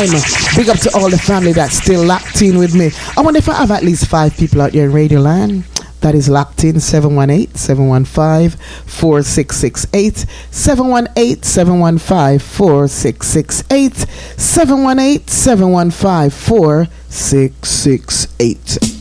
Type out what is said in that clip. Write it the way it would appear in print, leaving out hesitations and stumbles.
time. Big up to all the family that's still locked in with me. I wonder if I have at least 5 people out there in Radio Land that is locked in. 718-715-4668. 718-715-4668. 718-715-4668.